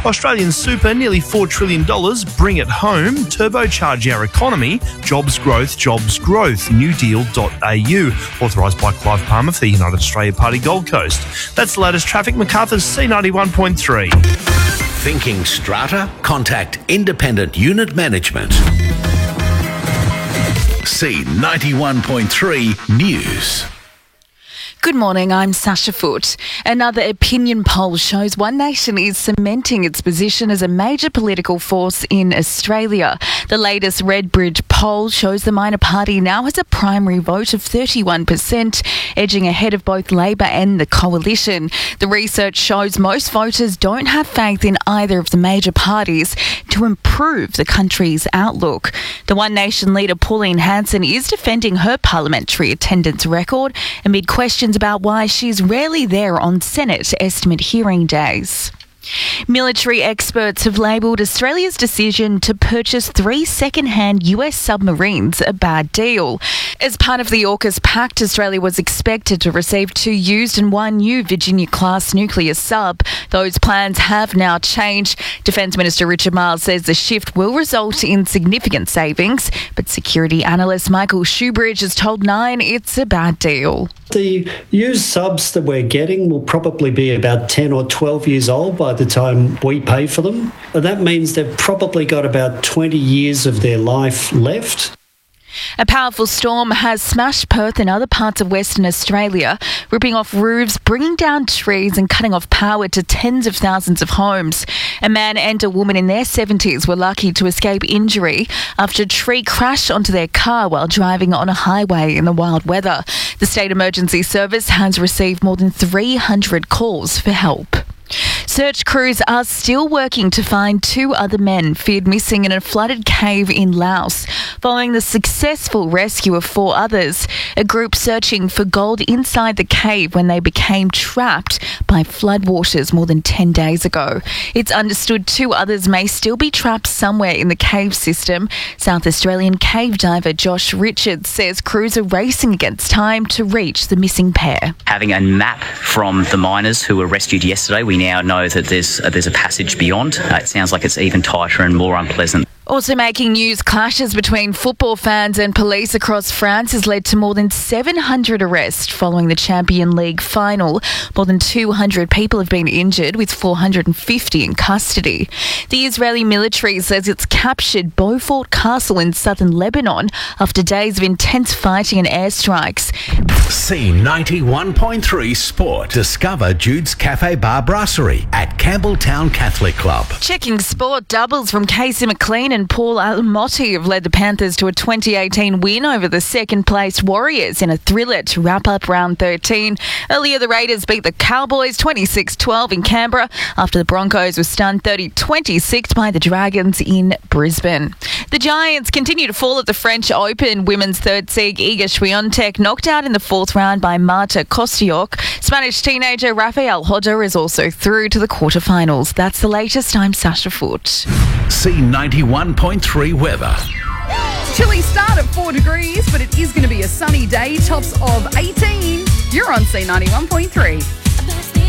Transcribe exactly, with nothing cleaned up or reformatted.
Australian super, nearly four trillion dollars. Bring it home. Turbocharge our economy. Jobs growth, jobs growth. new deal dot a u. Authorised by Clive Palmer for the United Australia Party Gold Coast. That's the latest traffic. Macarthur's C ninety-one point three. Thinking strata? Contact Independent Unit Management. C ninety-one point three News. Good morning, I'm Sasha Foote. Another opinion poll shows One Nation is cementing its position as a major political force in Australia. The latest Redbridge poll shows the minor party now has a primary vote of thirty-one percent, edging ahead of both Labor and the Coalition. The research shows most voters don't have faith in either of the major parties to improve the country's outlook. The One Nation leader Pauline Hanson is defending her parliamentary attendance record amid questions about why she's rarely there on Senate estimate hearing days. Military experts have labelled Australia's decision to purchase three second-hand U S submarines a bad deal. As part of the AUKUS pact, Australia was expected to receive two used and one new Virginia-class nuclear sub. Those plans have now changed. Defence Minister Richard Marles says the shift will result in significant savings, but security analyst Michael Shoebridge has told Nine it's a bad deal. The used subs that we're getting will probably be about ten or twelve years old by the time we pay for them. And that means they've probably got about twenty years of their life left. A powerful storm has smashed Perth and other parts of Western Australia, ripping off roofs, bringing down trees and cutting off power to tens of thousands of homes. A man and a woman in their seventies were lucky to escape injury after a tree crashed onto their car while driving on a highway in the wild weather. The State Emergency Service has received more than three hundred calls for help. Search crews are still working to find two other men feared missing in a flooded cave in Laos, following the successful rescue of four others. A group searching for gold inside the cave when they became trapped by floodwaters more than ten days ago. It's understood two others may still be trapped somewhere in the cave system. South Australian cave diver Josh Richards says crews are racing against time to reach the missing pair. Having a map from the miners who were rescued yesterday, we now know that there's uh, there's a passage beyond. Uh, it sounds like it's even tighter and more unpleasant. Also making news, clashes between football fans and police across France has led to more than seven hundred arrests following the Champions League final. More than two hundred people have been injured, with four hundred fifty in custody. The Israeli military says it's captured Beaufort Castle in southern Lebanon after days of intense fighting and airstrikes. C ninety-one point three Sport. Discover Jude's Cafe Bar Brasserie at Campbelltown Catholic Club. Checking sport, doubles from Casey McLean and Paul Alamotti have led the Panthers to a twenty eighteen win over the second-placed Warriors in a thriller to wrap up round thirteen. Earlier, the Raiders beat the Cowboys twenty-six twelve in Canberra after the Broncos were stunned thirty twenty-six by the Dragons in Brisbane. The Giants continue to fall at the French Open. Women's third seed Iga Swiatek knocked out in the fourth round by Marta Kostyuk. Spanish teenager Rafael Hodder is also through to the quarterfinals. That's the latest. I'm Sasha Foote. C ninety-one point three weather. Chilly start at four degrees, but it is going to be a sunny day, tops of eighteen. You're on C ninety-one point three.